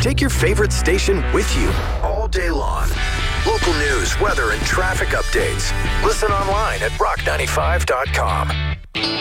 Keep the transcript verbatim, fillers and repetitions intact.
Take your favorite station with you all day long. Local news, weather, and traffic updates. Listen online at rock ninety-five dot com.